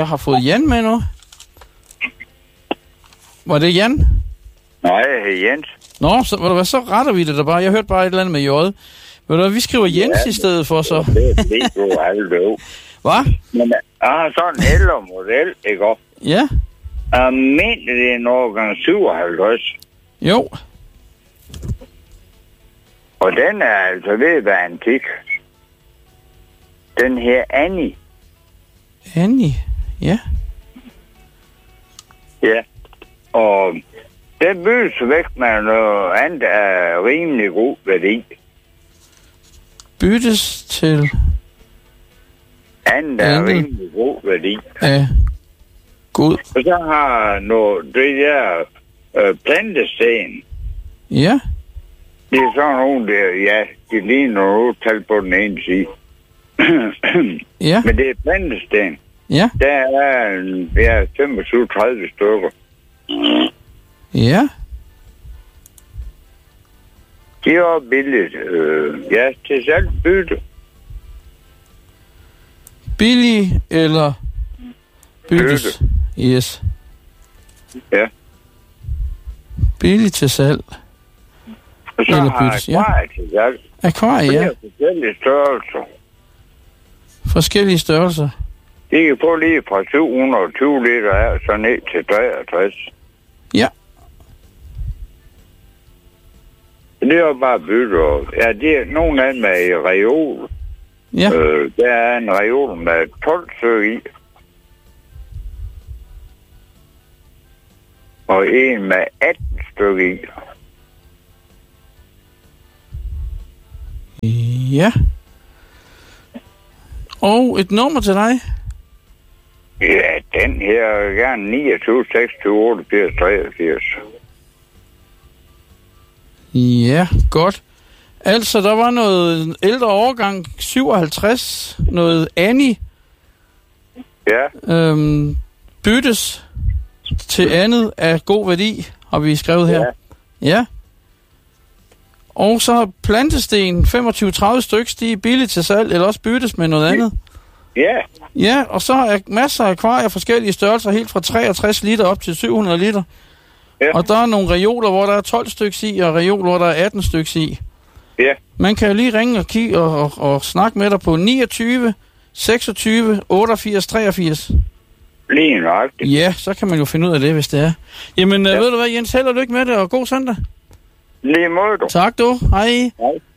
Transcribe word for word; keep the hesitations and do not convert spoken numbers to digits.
jeg har fået Jan med nu. Var det Jan? Nej, jeg hedder Jens. Nå, så, ved du hvad, så retter vi det der bare. Jeg hørte bare et eller andet med J. Ved du hvad, vi skriver Jens ja, i stedet for så. Det er det, du aldrig. Hvad? Men jeg har sådan en ældre model, ikke op? Ja. Jeg mener, det er en årgang syvoghalvtreds. Jo. Og den er altså ved at være antik. Den her Annie. Annie, ja. Ja. Og den bydes væk med noget andet af rimelig god værdi. Byttes til... Andet af rimelig god værdi. Ja. God. Og så har noget, det der øh, plantesten. Ja. Det er sådan nogle der, ja, de ligner noget tal på den ene side. Ja. Men det er plantesten. Ja. Der er en, ja, femogtyve til tredive stykker. Ja. Det er også billigt. Øh, ja, til salg bytte. Billig eller byttes? Yes. Ja. Billig til salg. Og så eller har byttes, ja. akvarie til salg. Akvarie, ja. Det er forskellige størrelser. Forskellige størrelser. Det kan få lige fra syv hundrede og tyve liter af, så ned til treogtres. Ja. Det er jo bare bytte. Ja, det er nogle af dem er i reol. Ja. Øh, der er en reol med tolv stykker i. Og en med atten stykker i. Ja. Og et nummer til dig? Ja, den her er gerne niogtyve, seksogtyve, otteogfirs, treogfirs. Ja, godt. Altså, der var noget ældre årgang, syvoghalvtreds, noget Annie. Ja. Øhm, byttes til andet af god værdi, har vi skrevet her. Ja. Ja. Og så plantesten, femogtyve til tredive stykker, de er billigt til salg, eller også byttes med noget andet. Ja. Ja, og så er masser af akvarier, forskellige størrelser, helt fra treogtres liter op til syv hundrede liter. Ja. Og der er nogle reoler, hvor der er tolv stykker i, og reoler, hvor der er atten stykker i. Ja. Man kan jo lige ringe og kigge og, og, og snakke med dig på niogtyve, seksogtyve, otteogfirs, treogfirs. Lige nøjagtigt. Ja, så kan man jo finde ud af det, hvis det er. Jamen, ja. ved du hvad, Jens, held og lykke med det, og god søndag. Lige måde, du. Tak, du. Hej. Hej.